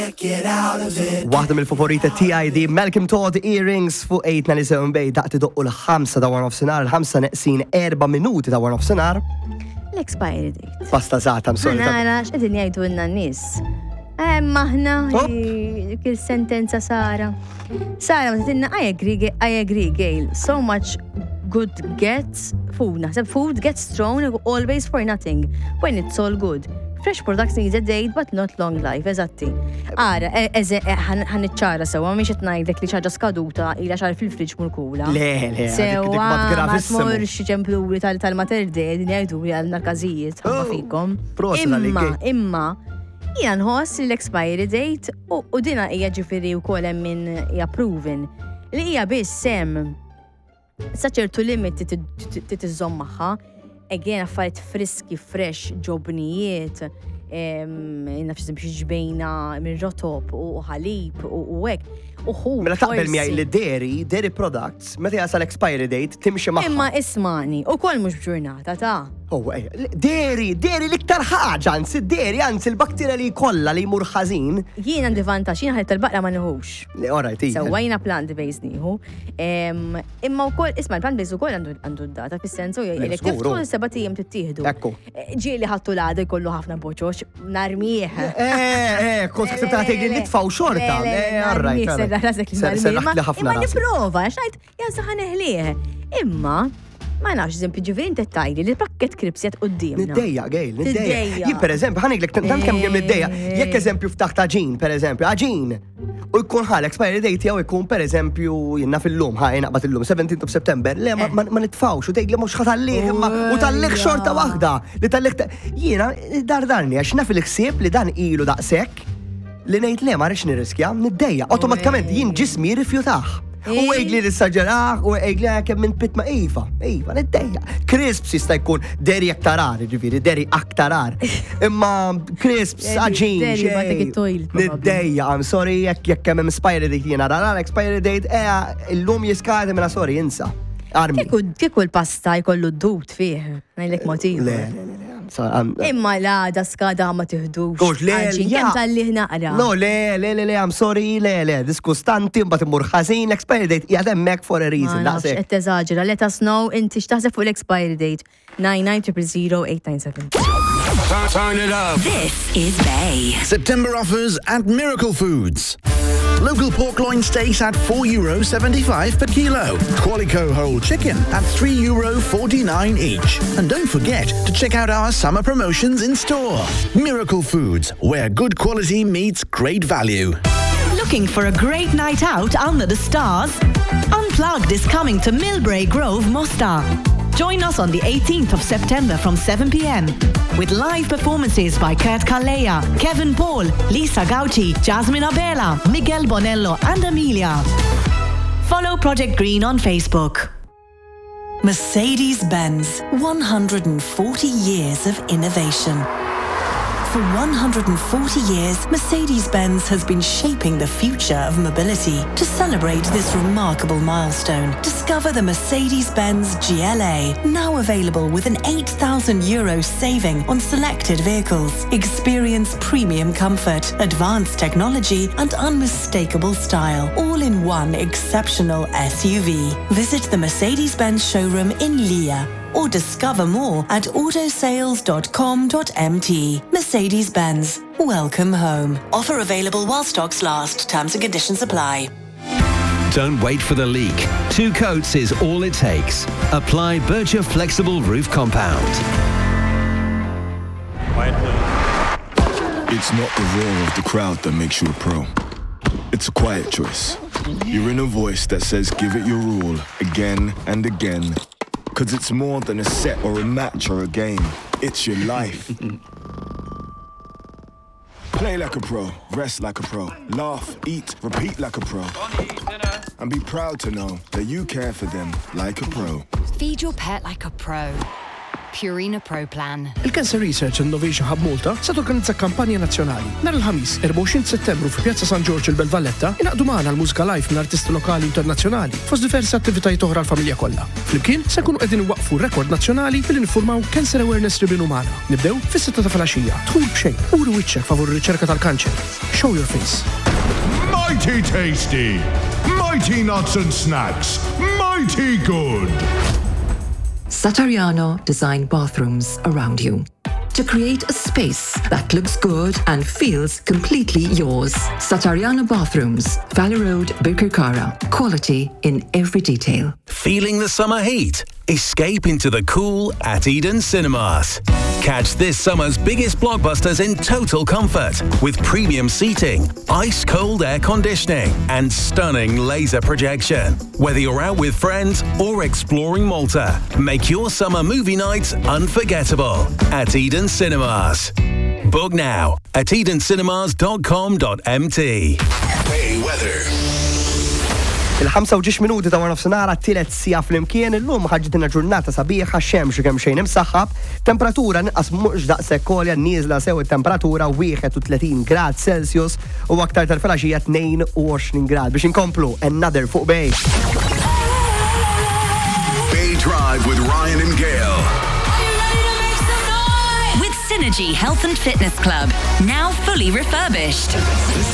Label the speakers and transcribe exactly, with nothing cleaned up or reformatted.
Speaker 1: Waħda mill-favorita tiegħi di Malcolm Todd Earrings fuq eight ninety-seven Bay daqt idoqqu l-ħamsa ta' war nofsinhar, l-ħamsa neqsin erba' minuti ta' war nofsinhar.
Speaker 2: L-expiry date.
Speaker 1: Pasta żgħata msolita.
Speaker 2: Nara x'qegħdin jgħidu lna n-nies. Hemm aħna kil sentenza Sara. Sara ma titilna I agree, I agree, Gail. So much good gets food. Naħseb food gets thrown always for nothing when it's all good. Fresh products need a date, but not long life, eżatti. Ara, ħan iċċara sewa, miex etnajdek li ċaġa skaduta ila ċar fil-friġ mul-kula.
Speaker 1: Le, le,
Speaker 2: sewa, ma tmurx ċempluri tal-Mater Dei, din jgħidu li għal-narkazijiet, ħabba fikom. Imma, imma, jina nħoss l-expiry date u dina hija ġifiri u kolem minn hija proven. Li hija biss sem saċertu limit titiżom maħħa. Again, affarijiet friski, fresh, ġobnijiet, nafx sempliċi ġbejna minn rotop u ħalib u hekk.
Speaker 1: Mela taqbel miegħi li dairy, dairy products, meta jasal expiry date timxi magħha.
Speaker 2: Imma ismani, ukoll mhux b'ġurnata ta'.
Speaker 1: Oh, dairy, dairy l-iktar ħaġa, anzi dairy, anzi l-bakterja li kollha li jmur ħażin.
Speaker 2: Jien għandi vantaġġ, jien ħadd tal-baqra ma nieħux.
Speaker 1: Alright, ija.
Speaker 2: Sewwajna plant-based nieħu. Imma wkoll isma' l-plant-based ukoll għandu d-data fis-sensu jgħidlek tiftu seba' tiem tittieħdu.
Speaker 1: Ekku.
Speaker 2: Ġieli ħattu l-għada jkollu ħafna boċox, narmieħ.
Speaker 1: Eh, eh, kont ħsib tagħtik li tfgħu xorta.
Speaker 2: Alright. Imma niprofa, xajt, jazaħan eħlieħ. Imma, ma nafx, eżempju, ġivin tettajli li pakket kripsjet qoddimna.
Speaker 1: Niddeja, Gail, niddeja. Jien, per eżempju, ħaniglek, tant kemm jem niddeja, jekk eżempju ftaħt aġin, per eżempju, aġin, u jkun ħal expiry date jew ikun per eżempju jiena fil-lum, ħa naqbad il-lum, seventeenth of September, le ma nitfawx u tgħidli mhux ħatalliħ imma u talliħ xorta waħda li talliħ jiena dardarni għax naf il-ħsieb li dan ilu daqshekk li ngħid le ma rridx nirriskja, niddejja, awtomatikament jien ġismi rifjutaħ. U għegli l-sagġaraħ, u għegli għakem minn pitma Iva, Iva, niddejja. Crisps jista' jkun deri aktarar, ġifiri, deri aktarar. Imma crisps, aġin, niddejja, I'm sorry, jekk jekk hemm expiry date jiena rara expiry date, eja, illum jiskadi minna sorry, insa. Armi.
Speaker 2: Kieku l-pasta jkollu d-dut fih, ngħidlek motiv.
Speaker 1: Le, le, le.
Speaker 2: Imma la, da skada ma tiħdux.
Speaker 1: Għox, le,
Speaker 2: kem tal-liħ naqra.
Speaker 1: No, le, le, le, le, I'm sorry, le, le, diskustanti, mbat immur ħażin, l-expiry date, jgħadem mek for a reason, daqsek.
Speaker 2: Et teżagġera, let us know, inti xtaħseb fuq l-expiry date. nine nine zero zero eight nine seven.
Speaker 3: Turn it up.
Speaker 4: This is Bay.
Speaker 3: September offers at Miracle Foods. Local pork loin steaks at four euro seventy-five per kilo. Qualico whole chicken at three euro forty-nine each. And don't forget to check out our summer promotions in store. Miracle Foods, where good quality meets great value.
Speaker 4: Looking for a great night out under the stars? Unplugged is coming to Millbrae Grove, Mostar. Join us on the eighteenth of September from seven p.m. with live performances by Kurt Kalleja, Kevin Paul, Lisa Gauci, Jasmine Abela, Miguel Bonello and Amelia. Follow Project Green on Facebook.
Speaker 5: Mercedes-Benz, one hundred forty years of innovation. For one hundred forty years, Mercedes-Benz has been shaping the future of mobility. To celebrate this remarkable milestone, discover the Mercedes-Benz G L A, now available with an eight thousand euro saving on selected vehicles. Experience premium comfort, advanced technology, and unmistakable style, all in one exceptional S U V. Visit the Mercedes-Benz showroom in Lille, or discover more at autosales dot com dot m t. Mercedes-Benz. Welcome home. Offer available while stocks last. Terms and conditions apply.
Speaker 6: Don't wait for the leak. Two coats is all it takes. Apply Bircher Flexible Roof Compound.
Speaker 7: It's not the roar of the crowd that makes you a pro. It's a quiet choice. Your inner voice that says give it your all again and again. Cause it's more than a set or a match or a game. It's your life. Play like a pro, rest like a pro, laugh, eat, repeat like a pro. And be proud to know that you care for them like a pro.
Speaker 8: Feed your pet like a pro. Purina Pro Plan.
Speaker 9: Il-Cancer Research Innovation Hub Malta se torganizza kampanja nazzjonali. Nhar il-ħamis erba' u għoxrin Settembru fi Pjazza San Giorgio il-Belvalletta inaqdu magħna l-mużika live minn artisti lokali u internazzjonali fost diversi attivitajiet oħra l-familja kollha. Flimkien se nkunu qegħdin waqfu rekord nazzjonali billi niffurmaw Cancer Awareness Ribbon Umana. Nibdew fis-sitta ta' filgħaxija. Dħul b'xejn, uri wiċċek favur ir-riċerka tal-kanċer. Show your face.
Speaker 10: Mighty tasty! Mighty nuts and snacks! Mighty good!
Speaker 11: Satariano design bathrooms around you to create a space that looks good and feels completely yours. Satariano Bathrooms, Valley Road, Birkirkara. Quality in every detail.
Speaker 12: Feeling the summer heat? Escape into the cool at Eden Cinemas. Catch this summer's biggest blockbusters in total comfort with premium seating, ice-cold air conditioning and stunning laser projection. Whether you're out with friends or exploring Malta, make your summer movie nights unforgettable at Eden Cinemas. Book now at eden cinemas dot com dot m t.
Speaker 10: Hey, weather.
Speaker 1: Il-ħamsa u ġiex minuti ta' warna f'sinara t-tielet sija fl-imkien, illum ħaġġitina ġurnata sabiħa xemx kemm xejn imsaħħab, temperatura nqas mhux daqshekk għolja nieżla sew it-temperatura wieħed u tletin grad Celsius u aktar tal-filgħaxija tnejn u għoxrin grad biex inkomplu another fuq Bay.
Speaker 10: Bay Drive with Ryan and Gail.
Speaker 8: With Synergy Health and Fitness Club, now fully refurbished.